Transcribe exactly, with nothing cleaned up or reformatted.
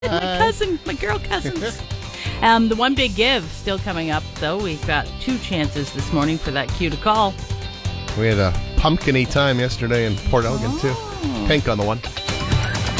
My cousin, my girl cousins. um, the One Big Give still coming up, though. We've got two chances this morning for that cue to call. We had a pumpkin-y time yesterday in Port Elgin, too. Oh. Pink on the one.